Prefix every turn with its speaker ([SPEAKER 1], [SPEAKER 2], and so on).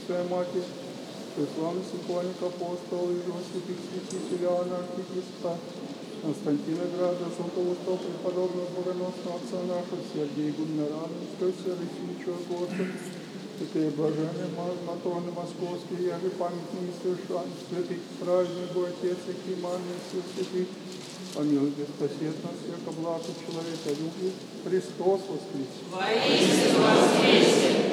[SPEAKER 1] Пресвятая Матерь, славный священник апостол, и святых святителей Иоанна Архиепископа, Константина Града, Златоуста, преподобного богоносного отца нашего, Сергея Гумнарана, Стойся Рысевича Господа, святые блаженные Матроны Московские, яви памятные совершенные, святых праздник, Отец и Химанный, всех святых, помилуй спасет нас, всеко благо человека любит. Христос воскресе!
[SPEAKER 2] Воистину воскресе!